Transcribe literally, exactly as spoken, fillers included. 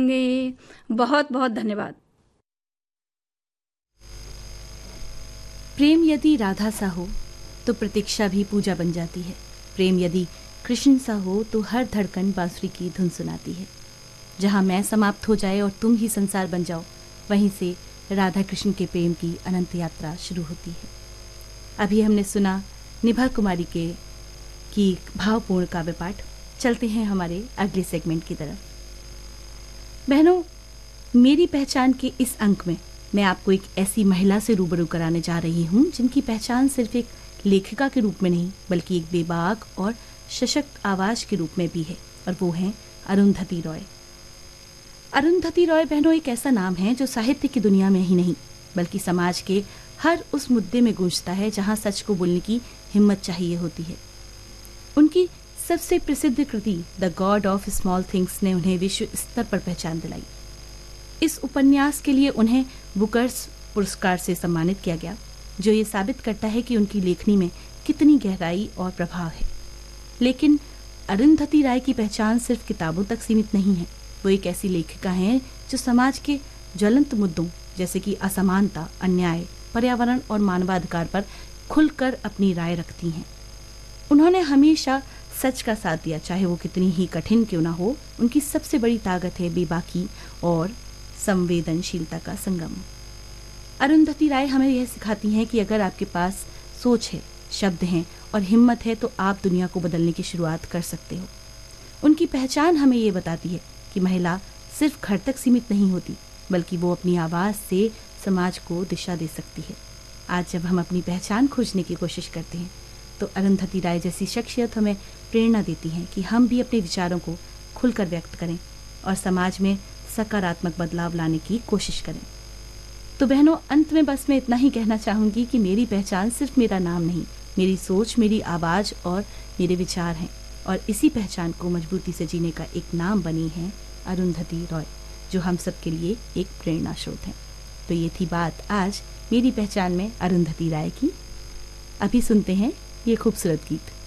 करूँगी। बहुत बहुत धन्यवाद। प्रेम यदि राधा सा हो तो प्रतीक्षा भी पूजा बन जाती है। प्रेम यदि कृष्ण सा हो तो हर धड़कन बांसुरी की धुन सुनाती है। जहाँ मैं समाप्त हो जाए और तुम ही संसार बन जाओ, वहीं से राधा कृष्ण के प्रेम की अनंत यात्रा शुरू होती है। अभी हमने सुना निभा कुमारी के की भावपूर्ण काव्य पाठ। चलते हैं हमारे अगले सेगमेंट की तरफ। बहनों, मेरी पहचान के इस अंक में मैं आपको एक ऐसी महिला से रूबरू कराने जा रही हूँ जिनकी पहचान सिर्फ एक लेखिका के रूप में नहीं बल्कि एक बेबाक और सशक्त आवाज के रूप में भी है, और वो है अरुंधति रॉय। अरुंधति रॉय बहनों एक ऐसा नाम है जो साहित्य की दुनिया में ही नहीं बल्कि समाज के हर उस मुद्दे में गूंजता है जहां सच को बोलने की हिम्मत चाहिए होती है। उनकी सबसे प्रसिद्ध कृति the God of small things ने उन्हें विश्व स्तर पर पहचान दिलाई। इस उपन्यास के लिए उन्हें बुकर्स पुरस्कार से सम्मानित किया गया, जो ये साबित करता है कि उनकी लेखनी में कितनी गहराई और प्रभाव है। लेकिन अरुंधति राय की पहचान सिर्फ किताबों तक सीमित नहीं है। वो एक ऐसी लेखिका हैं जो समाज के ज्वलंत मुद्दों जैसे कि असमानता, अन्याय, पर्यावरण और मानवाधिकार पर खुलकर अपनी राय रखती हैं। उन्होंने हमेशा सच का साथ दिया, चाहे वो कितनी ही कठिन क्यों ना हो। उनकी सबसे बड़ी ताकत है बेबाकी और संवेदनशीलता का संगम। अरुंधति राय हमें यह सिखाती हैं कि अगर आपके पास सोच है, शब्द हैं और हिम्मत है तो आप दुनिया को बदलने की शुरुआत कर सकते हो। उनकी पहचान हमें ये बताती है कि महिला सिर्फ घर तक सीमित नहीं होती बल्कि वो अपनी आवाज़ से समाज को दिशा दे सकती है। आज जब हम अपनी पहचान खोजने की कोशिश करते हैं तो अरुंधति राय जैसी शख्सियत हमें प्रेरणा देती हैं कि हम भी अपने विचारों को खुलकर व्यक्त करें और समाज में सकारात्मक बदलाव लाने की कोशिश करें। तो बहनों, अंत में बस मैं इतना ही कहना चाहूँगी कि मेरी पहचान सिर्फ मेरा नाम नहीं, मेरी सोच, मेरी आवाज़ और मेरे विचार हैं, और इसी पहचान को मजबूती से जीने का एक नाम बनी है अरुंधति रॉय, जो हम सब के लिए एक प्रेरणा स्रोत है। तो ये थी बात आज मेरी पहचान में अरुंधति राय की। अभी सुनते हैं ये खूबसूरत गीत।